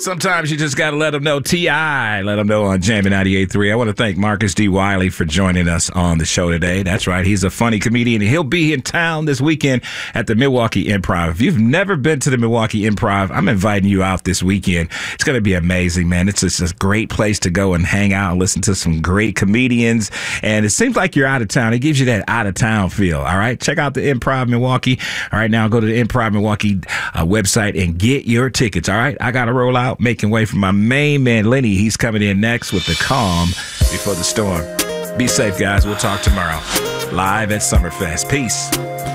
Sometimes you just got to let them know. T.I. let them know on Jammin' 98.3. I want to thank Marcus D. Wiley for joining us on the show today. That's right. He's a funny comedian. He'll be in town this weekend at the Milwaukee Improv. If you've never been to the Milwaukee Improv, I'm inviting you out this weekend. It's going to be amazing, man. It's just a great place to go and hang out and listen to some great comedians. And it seems like you're out of town. It gives you that out of town feel. All right. Check out the Improv Milwaukee. All right. Now go to the Improv Milwaukee website and get your tickets. All right. I got to roll out. Making way for my main man, Lenny. He's coming in next with the calm before the storm. Be safe, guys. We'll talk tomorrow. Live at Summerfest. Peace.